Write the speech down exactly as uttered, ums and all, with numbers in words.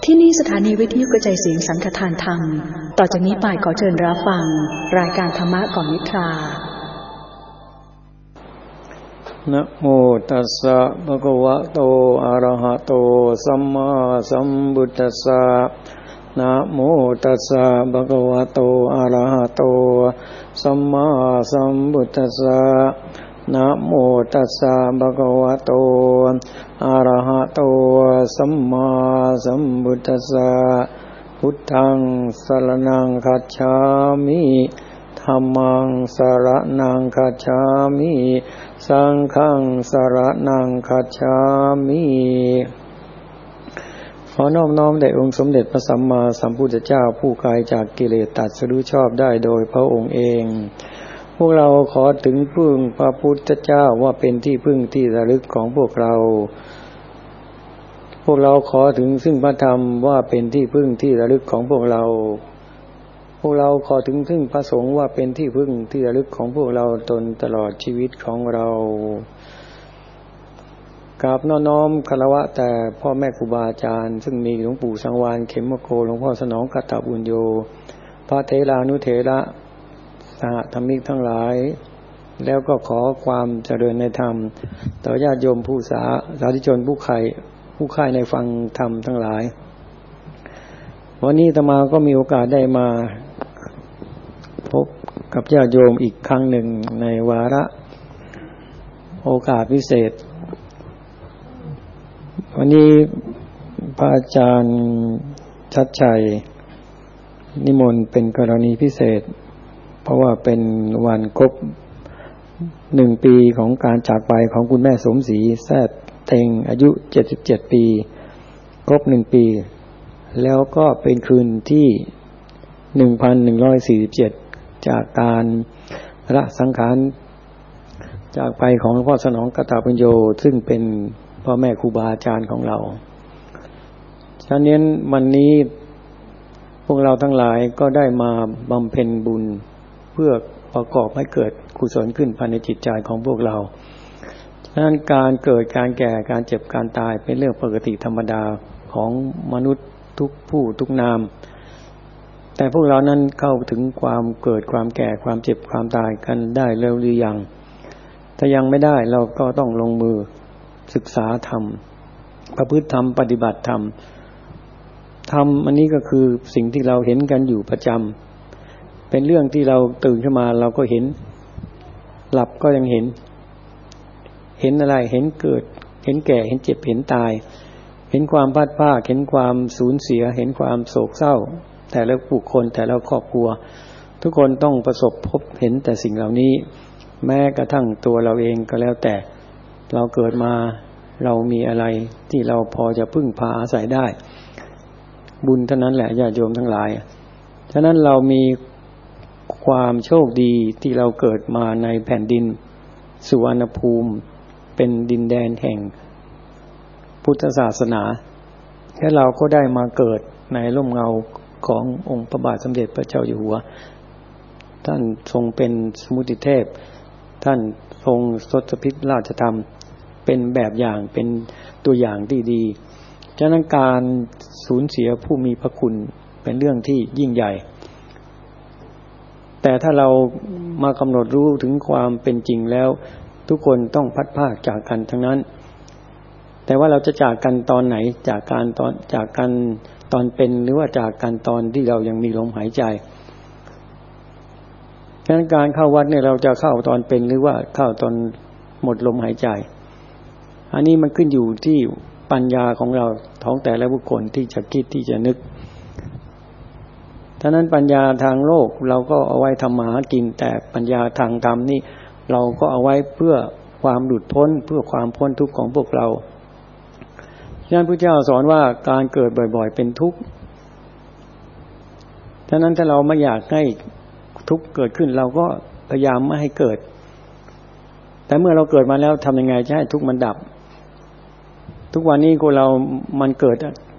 ที่นี่สถานีวิทยุกระจายเสียงสังฆทานธรรมต่อจากนี้ไปขอเชิญรับฟังรายการธรรมะก่อนนิทรานะโมตัสสะภะคะวะโตอะระหะโตสัมมาสัมพุทธัสสะนะโมตัสสะภะคะวะโตอะระหะโตสัมมาสัมพุทธัสสะนะโมตัสสะภะคะวะโตอะระหะโตสัมมาสัมพุทธัสสะพุทธังสรณังคัจฉามิธัมมังสรณังคัจฉามิสังฆังสรณังคัจฉามิขอน้อมน้อมแด่องค์สมเด็จพระสัมมาสัมพุทธเจ้าผู้ไกลจากกิเลสตรัสรู้ชอบได้โดยพระองค์เองพวกเราขอถึงพึ่งพระพุทธเจ้าว่าเป็นที่พึ่งที่ระลึกของพวกเราพวกเราขอถึงซึ่งพระธรรมว่าเป็นที่พึ่งที่ระลึกของพวกเราพวกเราขอถึงซึ่งพระสงฆ์ว่าเป็นที่พึ่งที่ระลึกของพวกเราตนตลอดชีวิตของเรากราบน้อมคารวะแต่พ่อแม่ครูบาอาจารย์ซึ่งมีหลวงปู่สังวาลเขมโกหลวงพ่อสนองกัตตบุญโยพระเถรานุเถระสหธรรมิกทั้งหลายแล้วก็ขอความเจริญในธรรมต่อญาติโยมผู้สาสาธุชนผู้ใคร่ผู้ใคร่ในฟังธรรมทั้งหลายวันนี้อาตมาก็มีโอกาสได้มาพบกับญาติโยมอีกครั้งหนึ่งในวาระโอกาสพิเศษวันนี้พระอาจารย์ชัดชัยนิมนต์เป็นกรณีพิเศษเพราะว่าเป็นวันครบหนึ่งปีของการจากไปของคุณแม่สมศรีแซ่เต็งอายุเจ็ดสิบเจ็ดปีครบหนึ่งปีแล้วก็เป็นคืนที่หนึ่งพันหนึ่งร้อยสี่สิบเจ็ดจากการละสังขารจากไปของหลวงพ่อสนองกัตตปัญโยซึ่งเป็นพ่อแม่ครูบาอาจารย์ของเราฉะนั้นวันนี้พวกเราทั้งหลายก็ได้มาบำเพ็ญบุญเพื่อประกอบให้เกิดกุศลขึ้นภายในจิตใจของพวกเราฉะนั้นการเกิดการแก่การเจ็บการตายเป็นเรื่องปกติธรรมดาของมนุษย์ทุกผู้ทุกนามแต่พวกเรานั้นเข้าถึงความเกิดความแก่ความเจ็บความตายกันได้แล้วหรือยังถ้ายังไม่ได้เราก็ต้องลงมือศึกษาธรรมประพฤติธรรมปฏิบัติธรรมธรรมอันนี้ก็คือสิ่งที่เราเห็นกันอยู่ประจำเป็นเรื่องที่เราตื่นขึ้นมาเราก็เห็นหลับก็ยังเห็นเห็นอะไรเห็นเกิดเห็นแก่เห็นเจ็บเห็นตายเห็นความพลาดพลาดเห็นความสูญเสียเห็นความโศกเศร้าแต่ละบุคคลแต่ละครอบครัวทุกคนต้องประสบพบเห็นแต่สิ่งเหล่านี้แม้กระทั่งตัวเราเองก็แล้วแต่เราเกิดมาเรามีอะไรที่เราพอจะพึ่งพาอาศัยได้บุญเท่านั้นแหละญาติโยมทั้งหลายฉะนั้นเรามีความโชคดีที่เราเกิดมาในแผ่นดินสุวรรณภูมิเป็นดินแดนแห่งพุทธศาสนาและเราก็ได้มาเกิดในร่มเงาขององค์พระบาทสมเด็จพระเจ้าอยู่หัวท่านทรงเป็นสมุติเทพท่านทรงทศพิธราชธรรมเป็นแบบอย่างเป็นตัวอย่างที่ดีฉะนั้นการสูญเสียผู้มีพระคุณเป็นเรื่องที่ยิ่งใหญ่แต่ถ้าเรามากำหนดรู้ถึงความเป็นจริงแล้วทุกคนต้องพัดพรากจากกันทั้งนั้นแต่ว่าเราจะจากกันตอนไหนจากการตอนจากกันตอนเป็นหรือว่าจากกันตอนที่เรายังมีลมหายใจฉะนั้นการเข้าวัดเนี่ยเราจะเข้าตอนเป็นหรือว่าเข้าตอนหมดลมหายใจอันนี้มันขึ้นอยู่ที่ปัญญาของเราของแต่ละบุคคลที่จะคิดที่จะนึกฉะนั้นปัญญาทางโลกเราก็เอาไว้ทำมาหากินแต่ปัญญาทางธรรมนี่เราก็เอาไว้เพื่อความหลุดพ้นเพื่อความพ้นทุกข์ของพวกเราฉะนั้นพระเจ้าสอนว่าการเกิดบ่อยๆเป็นทุกข์ฉะนั้นถ้าเราไม่อยากให้ทุกข์เกิดขึ้นเราก็พยายามไม่ให้เกิดแต่เมื่อเราเกิดมาแล้วทำยังไงจะให้ทุกข์มันดับทุกวันนี้คนเรามันเกิด